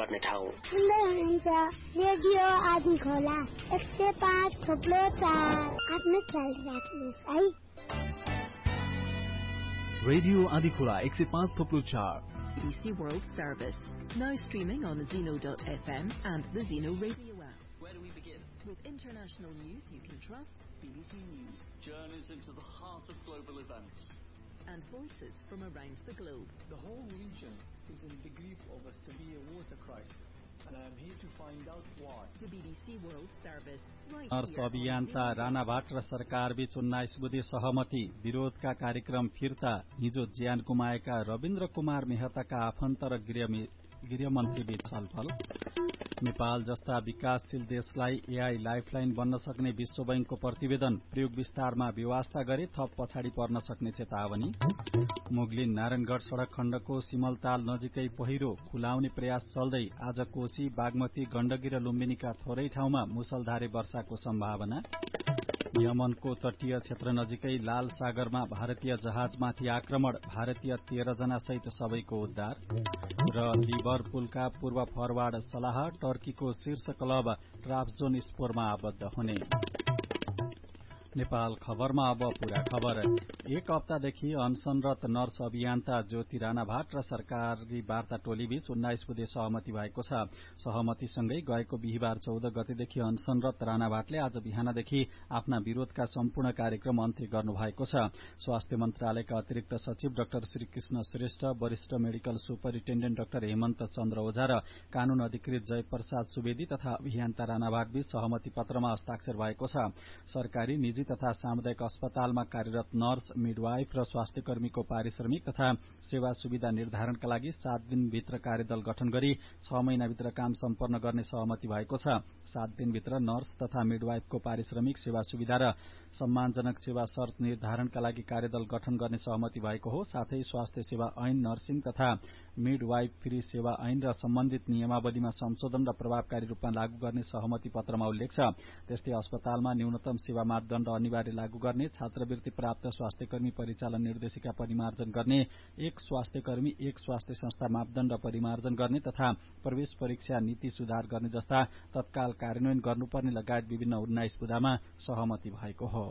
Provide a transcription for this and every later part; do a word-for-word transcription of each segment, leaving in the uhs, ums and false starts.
गर्ने ठाउँ। सुन्दै हुनुहुन्छ रेडियो आदि खोला एक सय पाँच थोप्लो चार। आफ्नो ख्याल राख्नुहोस् है। रेडियो आदि खोला एक सय पाँच थोप्लो चार। B B C World Service, now streaming on Zeno dot F M and the Zeno radio app. Where do we begin? With international news you can trust, B B C News. Journeys into the heart of global events. And voices from around the globe. The whole region is in the grip of a severe water crisis, and I am here to find out why. The B B C World Service, right nurse अभियन्ता राणाबाट र सरकारबीच उन्नाइस बुधे सहमति, विरोधका कार्यक्रम फिर्ता। हिजो ज्यान गुमाएका रविन्द्र कुमार मेहताका आफन्त र गृहमन्त्रीबीच छलफल। नेपाल जस्ता विकासशील देशलाई एआई लाइफलाइन बन्न सक्ने विश्व बैंकको प्रतिवेदन, प्रयोग विस्तारमा व्यवस्था गरे थप पछाडि पर्न सक्ने चेतावनी। मुगलिन नारायणगढ़ सड़क खण्डको सिमलताल नजिकै पहिरो, खुलाउने प्रयास चल्दै। आज कोशी, बागमती, गण्डकी र लुम्बिनीका थोरै ठाउँमा मुसलधारे वर्षाको सम्भावना। यमनको तटीय क्षेत्र नजिकै लाल सागरमा भारतीय जहाजमाथि आक्रमण, भारतीय तेह्र जना सहित सबैको उद्धार। र लिभरपुलका पूर्व फरवार्ड सलाह टर्कीको शीर्ष क्लब ट्राब्जोन स्पोरमा आबद्ध हुने। नेपाल खबरमा अब पूरा खबर। एक हप्तादेखि अनसनरत नर्स अभियन्ता ज्योति राणाभाट र सरकारी वार्ता टोलीबीच उन्नाइस बुधे सहमति भएको छ। सहमतिसँगै गएको बिहिबार चौध गतेदेखि अनसनरत राणाभाटले आज बिहानदेखि आफ्ना विरोधका सम्पूर्ण कार्यक्रम अन्त्य गर्नु भएको छ। स्वास्थ्य मन्त्रालयका अतिरिक्त सचिव डाक्टर श्रीकृष्ण श्रेष्ठ, वरिष्ठ मेडिकल सुपरिन्टेण्डेन्ट डाक्टर हेमन्त चन्द्र ओझा र कानून अधिकृत जयप्रसाद सुवेदी तथा अभियन्ता राणाभाटबीच सहमति पत्रमा हस्ताक्षर भएको छ। सरकारी, निजी तथा सामुदायिक अस्पतालमा कार्यरत नर्स, मिडवाइफ र स्वास्थ्य कर्मीको पारिश्रमिक तथा सेवा सुविधा निर्धारणका लागि सात दिनभित्र कार्यदल गठन गरी छ महिनाभित्र काम सम्पन्न गर्ने सहमति भएको छ। सात दिनभित्र नर्स तथा मिडवाइफको पारिश्रमिक, सेवा सुविधा र सम्मानजनक सेवा शर्त निर्धारणका लागि कार्यदल गठन गर्ने सहमति भएको हो। साथै स्वास्थ्य सेवा ऐन, नर्सिङ तथा मिडवाइफ फ्री सेवा ऐन र सम्बन्धित नियमावलीमा संशोधन र प्रभावकारी रूपमा लागू गर्ने सहमति पत्रमा उल्लेख छ। त्यस्तै अस्पतालमा न्यूनतम सेवा मापदण्ड अनिवार्य लागू गर्ने, छात्रवृत्ति प्राप्त स्वास्थ्यकर्मी परिचालन निर्देशिका परिमार्जन गर्ने, एक स्वास्थ्यकर्मी एक स्वास्थ्य संस्था मापदण्ड परिमार्जन गर्ने तथा प्रवेश परीक्षा नीति सुधार गर्ने जस्ता तत्काल कार्यान्वयन गर्नुपर्ने लगायत विभिन्न उन्नाइस बुदामा सहमति भएको हो।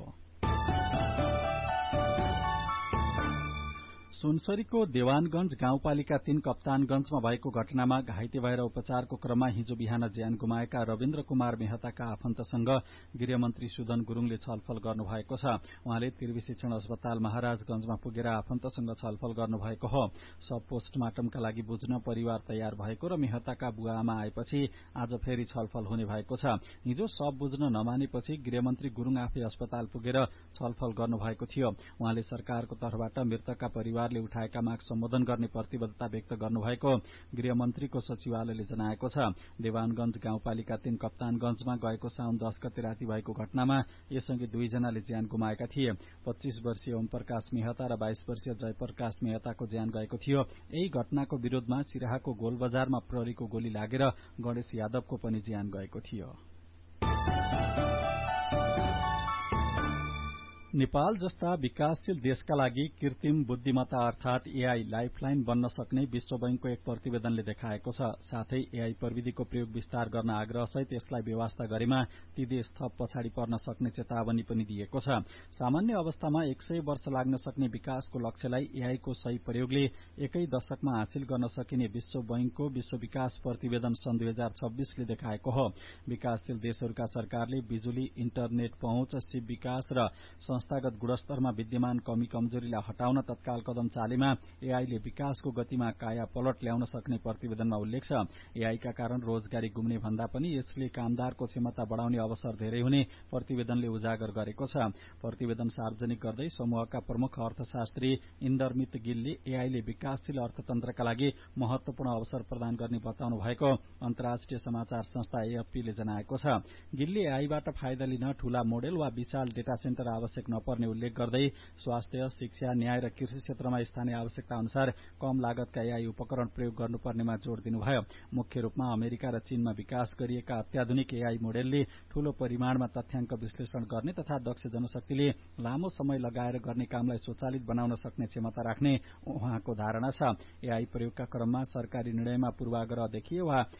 सुनसरीको देवानगंज गाउँपालिका तीन कप्तानगंजमा भएको घटनामा घाइते भएर उपचारको क्रममा हिजो बिहान ज्यान गुमाएका रविन्द्र कुमार मेहताका आफन्तसँग गृहमन्त्री सुदन गुरूङले छलफल गर्नुभएको छ। उहाँले त्रिवी शिक्षण अस्पताल महाराजगंजमा पुगेर आफन्तसँग छलफल गर्नुभएको हो। सब पोस्टमार्टमका लागि बुझ्न परिवार तयार भएको र मेहताका बुवा आमा आएपछि आज फेरि छलफल हुने भएको छ। हिजो सब बुझ्न नमानेपछि गृहमन्त्री गुरूङ आफै अस्पताल पुगेर छलफल गर्नुभएको थियो। उहाँले सरकारको तर्फबाट मृतकका परिवार उठाएका माग सम्बोधन गर्ने प्रतिबद्धता व्यक्त गर्नुभएको गृहमन्त्रीको सचिवालयले जनाएको छ। देवानगंज गाउँपालिका तीन कप्तानगंजमा गएको साउन दश गते राति भएको घटनामा यसअघि दुईजनाले ज्यान गुमाएका थिए। पच्चीस वर्षीय ओमप्रकाश मेहता र बाइस वर्षीय जयप्रकाश मेहताको ज्यान गएको थियो। यही घटनाको विरोधमा सिराहाको गोलबजारमा प्रहरीको गोली लागेर गणेश यादवको पनि ज्यान गएको थियो। नेपाल जस्ता विकासशील देशका लागि कृत्रिम बुद्धिमत्ता अर्थात एआई लाइफलाइन बन्न सक्ने विश्व बैंकको एक प्रतिवेदनले देखाएको छ। साथै एआई प्रविधिको प्रयोग विस्तार गर्न आग्रहसहित यसलाई व्यवस्था गरेमा ती देश थप पछाडि पर्न सक्ने चेतावनी पनि दिएको छ। सामान्य अवस्थामा एक सय वर्ष लाग्न सक्ने विकासको लक्ष्यलाई एआईको सही प्रयोगले एकै दशकमा हासिल गर्न सकिने विश्व बैंकको विश्व विकास प्रतिवेदन सन् दुई हजार छब्बीसले देखाएको हो। विकासशील देशहरूका सरकारले बिजुली, इन्टरनेट पहुँच, सिप विकास र संस्थागत गुणस्तरमा विद्यमान कमी कमजोरीलाई हटाउन तत्काल कदम चालेमा एआईले विकासको गतिमा काया पलट ल्याउन सक्ने प्रतिवेदनमा उल्लेख छ। एआईका कारण रोजगारी गुम्ने भन्दा पनि यसले कामदारको क्षमता बढ़ाउने अवसर धेरै हुने प्रतिवेदनले उजागर गरेको छ। प्रतिवेदन सार्वजनिक गर्दै समूहका प्रमुख अर्थशास्त्री इन्दरमित गिलले एआईले विकासशील अर्थतन्त्रका लागि महत्वपूर्ण अवसर प्रदान गर्ने बताउनु भएको अन्तर्राष्ट्रिय समाचार संस्था एएफपीले जनाएको छ। गिलले एआईबाट फाइदा लिन ठूला मोडेल वा विशाल डेटा सेन्टर आवश्यक नपर्ने उल्लेख गर्दै स्वास्थ्य, शिक्षा, न्याय र कृषि क्षेत्रमा स्थानीय आवश्यकता अनुसार कम लागतका एआई उपकरण प्रयोग गर्नुपर्नेमा जोड़ दिनुभयो। मुख्य रूपमा अमेरिका र चीनमा विकास गरिएका अत्याधुनिक एआई मोडेलले ठूलो परिमाणमा तथ्याङ्क विश्लेषण गर्ने तथा दक्ष जनशक्तिले लामो समय लगाएर गर्ने कामलाई स्वचालित बनाउन सक्ने क्षमता राख्ने उहाँको धारणा छ। एआई प्रयोगका क्रममा सरकारी निर्णयमा पूर्वाग्रह देखिए वा